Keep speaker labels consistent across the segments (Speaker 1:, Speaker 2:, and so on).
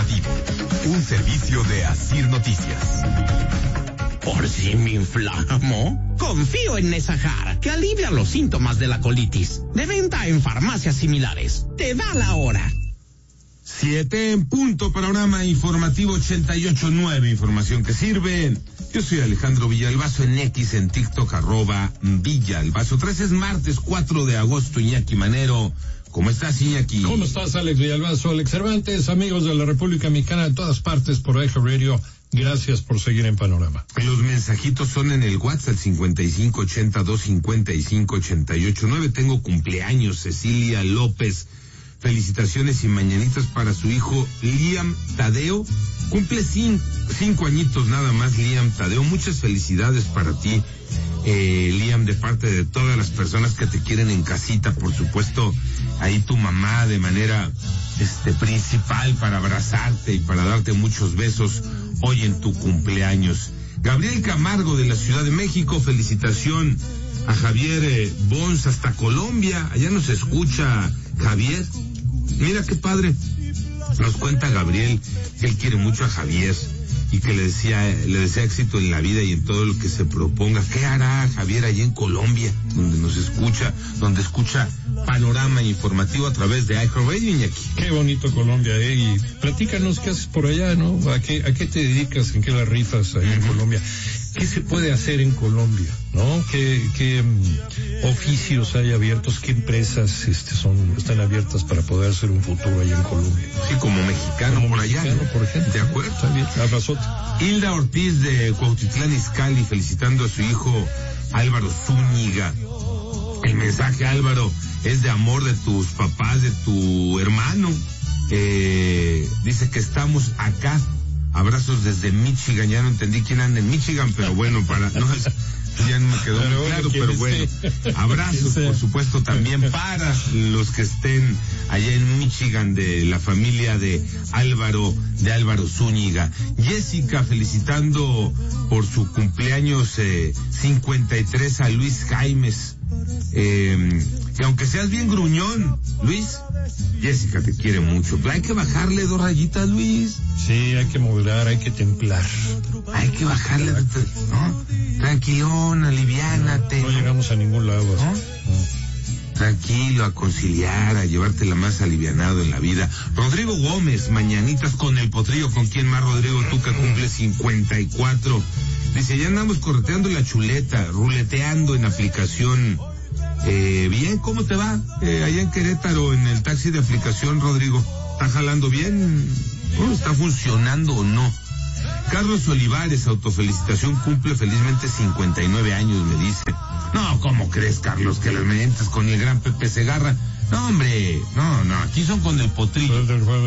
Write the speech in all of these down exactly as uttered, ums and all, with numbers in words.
Speaker 1: informativo, un servicio de Asir Noticias.
Speaker 2: ¿Por si me inflamo? Confío en Nesajar, que alivia los síntomas de la colitis. De venta en farmacias similares. Te da la hora.
Speaker 3: Siete en punto, panorama informativo ochenta y ocho nueve, información que sirve. Yo soy Alejandro Villalbazo en X, en TikTok, arroba Villalbazo. tres es martes cuatro de agosto, Iñaki Manero. ¿Cómo estás, Iñaki?
Speaker 4: ¿Cómo estás, Alex Villalbazo? Alex Cervantes, amigos de la República Mexicana de todas partes por Eje Radio. Gracias por seguir en Panorama.
Speaker 3: Los mensajitos son en el WhatsApp cincuenta y cinco ochenta dos cincuenta y cinco ochenta y ocho nueve. Tengo cumpleaños, Cecilia López. Felicitaciones y mañanitas para su hijo Liam Tadeo. Cumple cinco, cinco añitos nada más, Liam Tadeo. Muchas felicidades para ti, eh, Liam, de parte de todas las personas que te quieren en casita. Por supuesto, ahí tu mamá de manera este principal para abrazarte y para darte muchos besos hoy en tu cumpleaños. Gabriel Camargo de la Ciudad de México, felicitación a Javier eh, Bons hasta Colombia. Allá nos escucha Javier. Mira qué padre. Nos cuenta Gabriel que él quiere mucho a Javier y que le decía, le desea éxito en la vida y en todo lo que se proponga. ¿Qué hará Javier allí en Colombia, donde nos escucha, donde escucha Panorama Informativo a través de iHeartRadio, Iñaki?
Speaker 4: Qué bonito Colombia, eh, y platícanos qué haces por allá, ¿no? ¿A qué, a qué te dedicas? ¿En qué la rifas allá en Colombia? ¿Qué se puede hacer en Colombia, no? ¿Qué, qué um, oficios hay abiertos? ¿Qué empresas este, son están abiertas para poder hacer un futuro allá en Colombia?
Speaker 3: Sí, como mexicano
Speaker 4: como
Speaker 3: por
Speaker 4: mexicano,
Speaker 3: allá, ¿no?
Speaker 4: Por ejemplo.
Speaker 3: ¿De acuerdo?
Speaker 4: Está bien, abrazote.
Speaker 3: Hilda Ortiz de Cuautitlán Izcalli, felicitando a su hijo Álvaro Zúñiga. El mensaje, Álvaro, es de amor de tus papás, de tu hermano. Eh, dice que estamos acá. Abrazos desde Michigan. Ya no entendí quién anda en Michigan, pero bueno, para no ya no me quedó
Speaker 4: pero
Speaker 3: muy claro,
Speaker 4: bueno,
Speaker 3: pero bueno, abrazos por supuesto también para los que estén allá en Michigan, de la familia de Álvaro, de Álvaro Zúñiga. Jessica felicitando por su cumpleaños eh, cincuenta y tres a Luis Jaimes, eh, que aunque seas bien gruñón, Luis, Jessica te quiere mucho. Pero hay que bajarle dos rayitas, Luis.
Speaker 4: Sí, hay que moderar, hay que templar.
Speaker 3: Hay que bajarle, ¿no? Tranquilón, aliviánate.
Speaker 4: No, no llegamos a ningún lado.
Speaker 3: ¿No?
Speaker 4: No.
Speaker 3: Tranquilo, a conciliar, a llevártela más alivianado en la vida. Rodrigo Gómez, mañanitas con el potrillo. ¿Con quién más, Rodrigo? Tú que cumples cincuenta y cuatro. Dice, ya andamos correteando la chuleta, ruleteando en aplicación. Eh, bien, ¿cómo te va? Eh, allá en Querétaro, en el taxi de aplicación, Rodrigo. ¿Está jalando bien? ¿No? ¿Está funcionando o no? Carlos Olivares, autofelicitación, cumple felizmente cincuenta y nueve años, me dice. No, ¿cómo crees, Carlos, que las meditas con el gran Pepe Segarra? No, hombre, no, no, aquí son con el potrillo.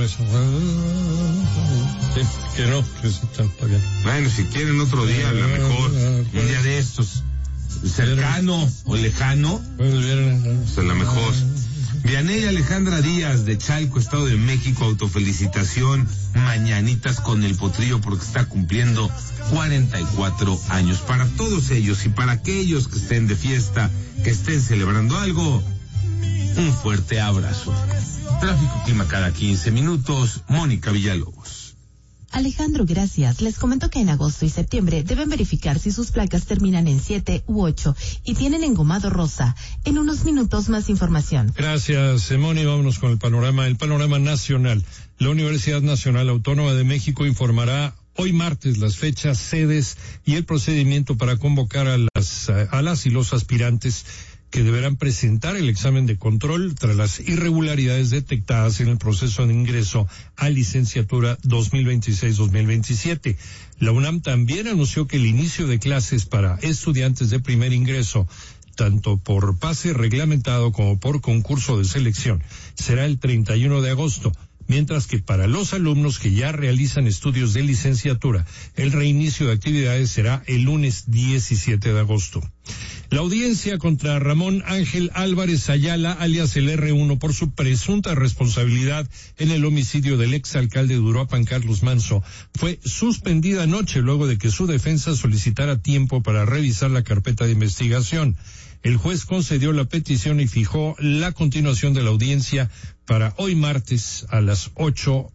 Speaker 4: Sí, que no, que está bien.
Speaker 3: Bueno, si quieren otro día, a lo mejor, un día de estos, cercano o lejano, pues a lo mejor. Vianey Alejandra Díaz de Chalco, Estado de México, autofelicitación, mañanitas con el potrillo porque está cumpliendo cuarenta y cuatro años. Para todos ellos y para aquellos que estén de fiesta, que estén celebrando algo, un fuerte abrazo. Tráfico clima cada quince minutos, Mónica Villalobos.
Speaker 5: Alejandro, gracias. Les comento que en agosto y septiembre deben verificar si sus placas terminan en siete u ocho y tienen engomado rosa. En unos minutos más información.
Speaker 4: Gracias, Moni. Vámonos con el panorama, el panorama nacional. La Universidad Nacional Autónoma de México informará hoy martes las fechas, sedes y el procedimiento para convocar a las, a las y los aspirantes que deberán presentar el examen de control tras las irregularidades detectadas en el proceso de ingreso a licenciatura dos mil veintiséis dos mil veintisiete. La UNAM también anunció que el inicio de clases para estudiantes de primer ingreso, tanto por pase reglamentado como por concurso de selección, será el treinta y uno de agosto. Mientras que para los alumnos que ya realizan estudios de licenciatura, el reinicio de actividades será el lunes diecisiete de agosto. La audiencia contra Ramón Ángel Álvarez Ayala, alias el erre uno, por su presunta responsabilidad en el homicidio del exalcalde de Uruapan, Carlos Manso, fue suspendida anoche luego de que su defensa solicitara tiempo para revisar la carpeta de investigación. El juez concedió la petición y fijó la continuación de la audiencia para hoy martes a las ocho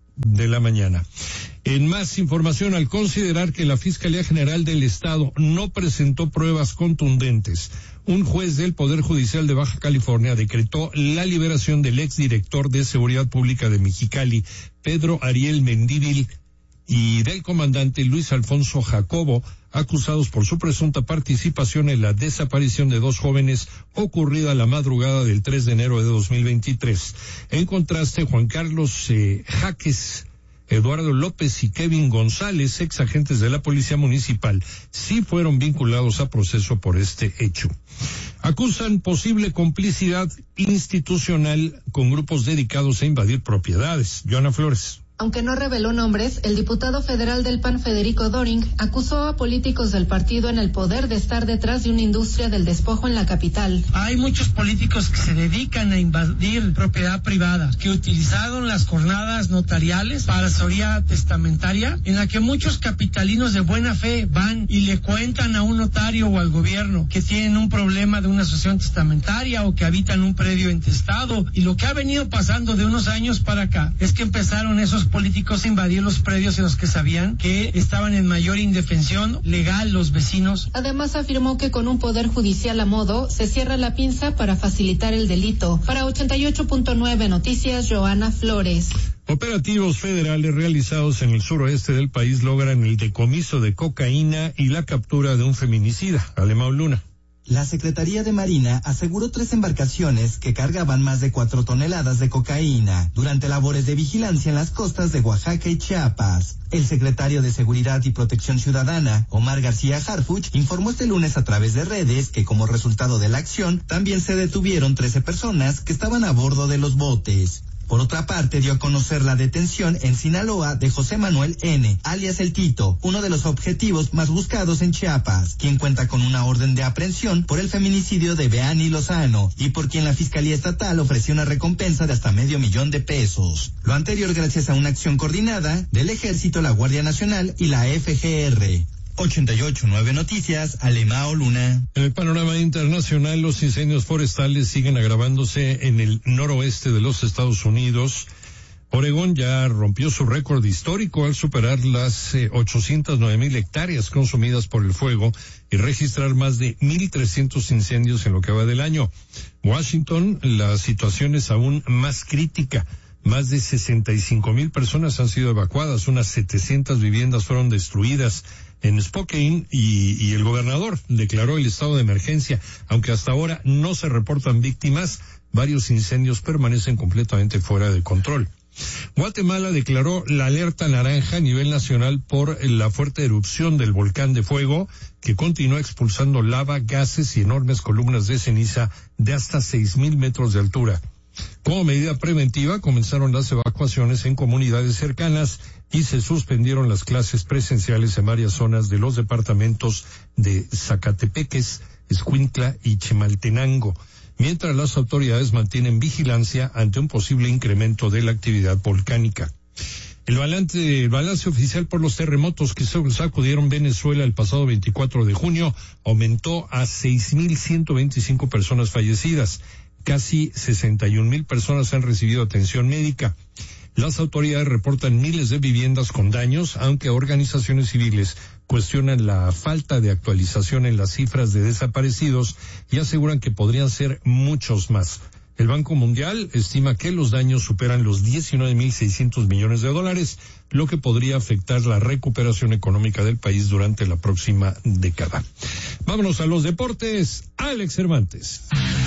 Speaker 4: de la mañana. En más información, al considerar que la Fiscalía General del Estado no presentó pruebas contundentes, un juez del Poder Judicial de Baja California decretó la liberación del exdirector de Seguridad Pública de Mexicali, Pedro Ariel Mendívil, y del comandante Luis Alfonso Jacobo, acusados por su presunta participación en la desaparición de dos jóvenes ocurrida la madrugada del tres de enero de dos mil veintitrés. En contraste, Juan Carlos eh, Jaques, Eduardo López y Kevin González, ex agentes de la Policía Municipal, sí fueron vinculados a proceso por este hecho. Acusan posible complicidad institucional con grupos dedicados a invadir propiedades. Joana Flores.
Speaker 6: Aunque no reveló nombres, el diputado federal del P A N, Federico Doring, acusó a políticos del partido en el poder de estar detrás de una industria del despojo en la capital.
Speaker 7: Hay muchos políticos que se dedican a invadir propiedad privada, que utilizaron las jornadas notariales para asesoría testamentaria, en la que muchos capitalinos de buena fe van y le cuentan a un notario o al gobierno que tienen un problema de una asociación testamentaria o que habitan un predio intestado. Y lo que ha venido pasando de unos años para acá es que empezaron esos políticos a invadir los predios en los que sabían que estaban en mayor indefensión legal los vecinos.
Speaker 6: Además afirmó que con un poder judicial a modo se cierra la pinza para facilitar el delito. Para ochenta y ocho punto nueve Noticias, Joana Flores.
Speaker 4: Operativos federales realizados en el suroeste del país logran el decomiso de cocaína y la captura de un feminicida. Alemão Luna.
Speaker 8: La Secretaría de Marina aseguró tres embarcaciones que cargaban más de cuatro toneladas de cocaína durante labores de vigilancia en las costas de Oaxaca y Chiapas. El secretario de Seguridad y Protección Ciudadana, Omar García Harfuch, informó este lunes a través de redes que como resultado de la acción también se detuvieron trece personas que estaban a bordo de los botes. Por otra parte, dio a conocer la detención en Sinaloa de José Manuel N., alias El Tito, uno de los objetivos más buscados en Chiapas, quien cuenta con una orden de aprehensión por el feminicidio de Beani Lozano y por quien la Fiscalía Estatal ofreció una recompensa de hasta medio millón de pesos. Lo anterior gracias a una acción coordinada del Ejército, la Guardia Nacional y la F G R. ochenta y ocho punto nueve Noticias, Alemão Luna.
Speaker 4: En el panorama internacional, los incendios forestales siguen agravándose en el noroeste de los Estados Unidos. Oregón ya rompió su récord histórico al superar las eh, ochocientas nueve mil hectáreas consumidas por el fuego y registrar más de mil trescientos incendios en lo que va del año. Washington, la situación es aún más crítica. Más de sesenta y cinco mil personas han sido evacuadas, unas setecientas viviendas fueron destruidas en Spokane y, y el gobernador declaró el estado de emergencia. Aunque hasta ahora no se reportan víctimas, varios incendios permanecen completamente fuera de control. Guatemala declaró la alerta naranja a nivel nacional por la fuerte erupción del volcán de fuego que continúa expulsando lava, gases y enormes columnas de ceniza de hasta seis mil metros de altura. Como medida preventiva, comenzaron las evacuaciones en comunidades cercanas y se suspendieron las clases presenciales en varias zonas de los departamentos de Zacatepeques, Escuintla y Chimaltenango, mientras las autoridades mantienen vigilancia ante un posible incremento de la actividad volcánica. El balance, el balance oficial por los terremotos que sacudieron Venezuela el pasado veinticuatro de junio aumentó a seis mil ciento veinticinco personas fallecidas. Casi sesenta y un mil personas han recibido atención médica. Las autoridades reportan miles de viviendas con daños, aunque organizaciones civiles cuestionan la falta de actualización en las cifras de desaparecidos y aseguran que podrían ser muchos más. El Banco Mundial estima que los daños superan los diecinueve mil seiscientos millones de dólares, lo que podría afectar la recuperación económica del país durante la próxima década. Vámonos a los deportes. Alex Cervantes.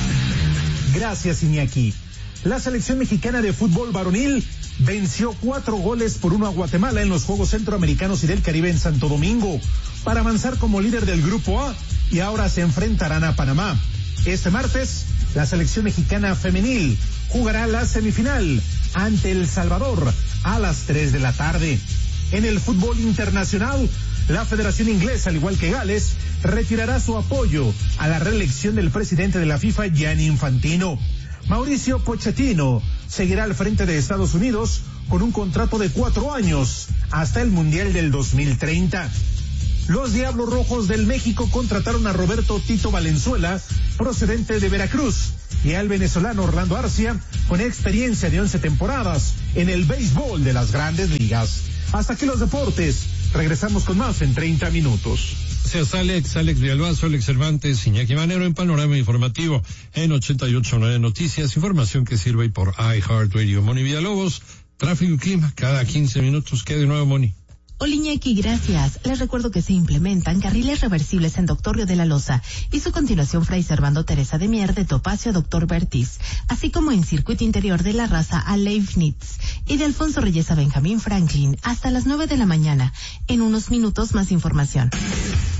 Speaker 9: Gracias, Iñaki. La selección mexicana de fútbol varonil venció cuatro goles por uno a Guatemala en los Juegos Centroamericanos y del Caribe en Santo Domingo para avanzar como líder del Grupo A y ahora se enfrentarán a Panamá. Este martes, la selección mexicana femenil jugará la semifinal ante El Salvador a las tres de la tarde. En el fútbol internacional, la Federación Inglesa, al igual que Gales, retirará su apoyo a la reelección del presidente de la FIFA, Gianni Infantino. Mauricio Pochettino seguirá al frente de Estados Unidos con un contrato de cuatro años hasta el Mundial del dos mil treinta. Los Diablos Rojos del México contrataron a Roberto Tito Valenzuela, procedente de Veracruz, y al venezolano Orlando Arcia, con experiencia de once temporadas en el béisbol de las grandes ligas. Hasta aquí los deportes. Regresamos con más en treinta minutos.
Speaker 4: Gracias, Alex, Alex Villalbazo, Alex Cervantes, Iñaki Manero en Panorama Informativo en ochenta y ocho punto nueve Noticias, información que sirve por iHeartRadio. Moni Villalobos, tráfico y clima, cada quince minutos. ¿Qué de nuevo, Moni?
Speaker 5: Hola, Iñaki, gracias. Les recuerdo que se implementan carriles reversibles en Doctor Río de la Loza y su continuación Fray Servando Teresa de Mier de Topacio a Doctor Bertiz, así como en circuito interior de La Raza a Leibniz y de Alfonso Reyes a Benjamín Franklin hasta las nueve de la mañana. En unos minutos más información.